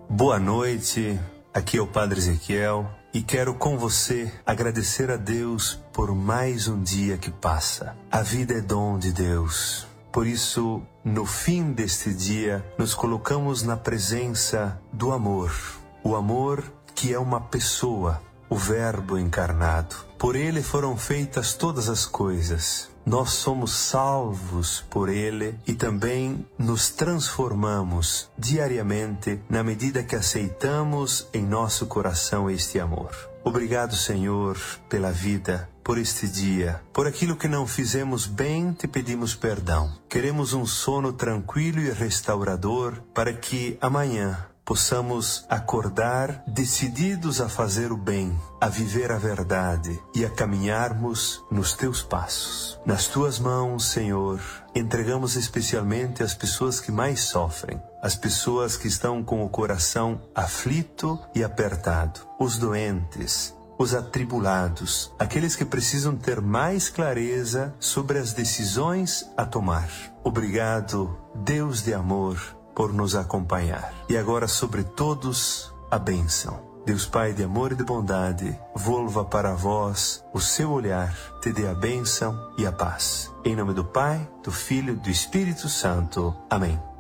Boa noite, aqui é o Padre Ezequiel e quero com você agradecer a Deus por mais um dia que passa. A vida é dom de Deus. Por isso, no fim deste dia, nos colocamos na presença do amor. O amor que é uma pessoa, o Verbo encarnado. Por ele foram feitas todas as coisas. Nós somos salvos por ele e também nos transformamos diariamente na medida que aceitamos em nosso coração este amor. Obrigado, Senhor, pela vida, por este dia. Por aquilo que não fizemos bem, te pedimos perdão. Queremos um sono tranquilo e restaurador para que amanhã possamos acordar decididos a fazer o bem, a viver a verdade e a caminharmos nos teus passos. Nas tuas mãos, Senhor, entregamos especialmente as pessoas que mais sofrem, as pessoas que estão com o coração aflito e apertado, os doentes, os atribulados, aqueles que precisam ter mais clareza sobre as decisões a tomar. Obrigado, Deus de amor, por nos acompanhar. E agora sobre todos a bênção. Deus Pai de amor e de bondade, volva para vós o seu olhar, te dê a bênção e a paz. Em nome do Pai, do Filho e do Espírito Santo. Amém.